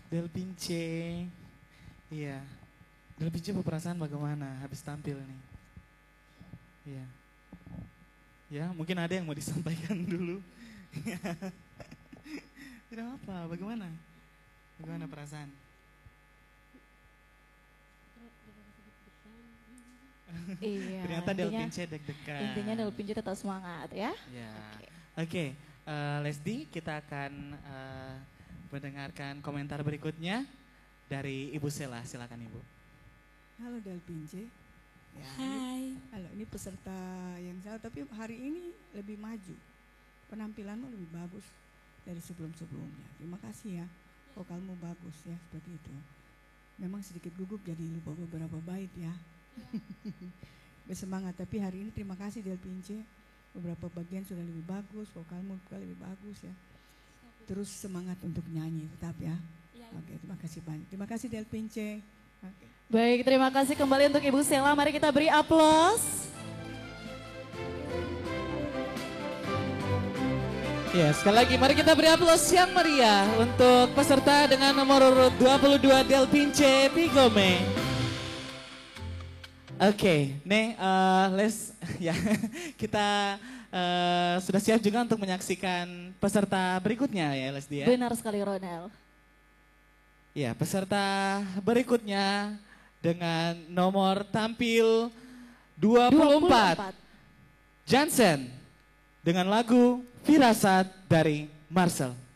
Del Pince. Iya. Del Pince perasaan bagaimana habis tampil nih? Iya. Ya, mungkin ada yang mau disampaikan dulu. Tidak apa, bagaimana? Bagaimana perasaan? Iya. Ternyata Del Pince deg-degan. Intinya Del Pince tetap semangat ya. Ya. Oke, Lesdi, kita akan mendengarkan komentar berikutnya dari Ibu Sela. Silakan Ibu. Halo Del Pince. Ya, Hai. halo, ini peserta yang salah, tapi hari ini lebih maju. Penampilanmu lebih bagus dari sebelum-sebelumnya. Terima kasih ya. Vokalmu bagus ya, seperti itu. Memang sedikit gugup jadi lupa beberapa bait ya. Bersemangat, tapi hari ini terima kasih Del Pince. Beberapa bagian sudah lebih bagus, vokalmu juga lebih bagus ya. Terus semangat untuk nyanyi tetap ya. Oke, terima kasih banyak. Terima kasih Del Pince. Oke. Baik, terima kasih kembali untuk Ibu Sela. Mari kita beri aplaus. Ya, sekali lagi mari kita beri aplaus yang meriah untuk peserta dengan nomor urut 22 Del Pince Pigome. Oke, nih Les ya kita sudah siap juga untuk menyaksikan peserta berikutnya ya Lesdi ya. Benar sekali Ronel. Ya, peserta berikutnya dengan nomor tampil 24. Jansen dengan lagu Firasat dari Marcel.